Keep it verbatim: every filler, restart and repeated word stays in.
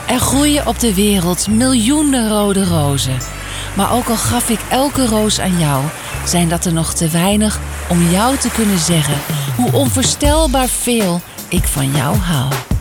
Er groeien op de wereld miljoenen rode rozen. Maar ook al gaf ik elke roos aan jou, zijn dat er nog te weinig om jou te kunnen zeggen hoe onvoorstelbaar veel ik van jou hou.